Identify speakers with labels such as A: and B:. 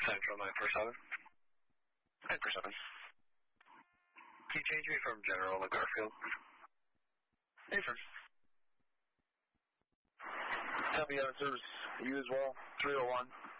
A: Central 947.
B: 947.
A: Can you change me from General to Garfield?
B: Affirm.
C: Copy, service. You as well. 301.